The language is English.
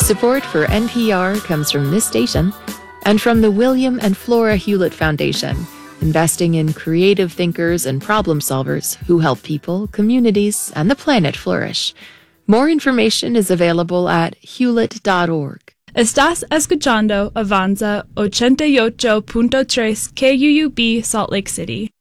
Support for NPR comes from this station and from the William and Flora Hewlett Foundation, investing in creative thinkers and problem solvers who help people, communities, and the planet flourish. More information is available at hewlett.org. Estás escuchando Avanza 88.3 KUUB Salt Lake City.